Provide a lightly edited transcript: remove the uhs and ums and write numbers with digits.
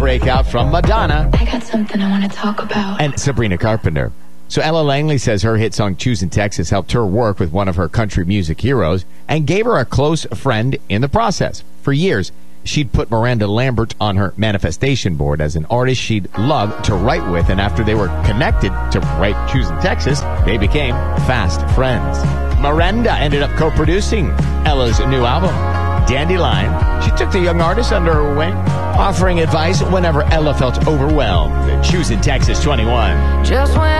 breakout from Madonna I got something I want to talk about. and Sabrina Carpenter. So Ella Langley says her hit song Choosing Texas helped her work with one of her country music heroes and gave her a close friend in the process. For years, she'd put Miranda Lambert on her manifestation board as an artist she'd love to write with, and after they were connected to write Choosing Texas, they became fast friends. Miranda ended up co-producing Ella's new album, Dandelion. She took the young artist under her wing, offering advice whenever Ella felt overwhelmed. Choosing Texas 21. Just when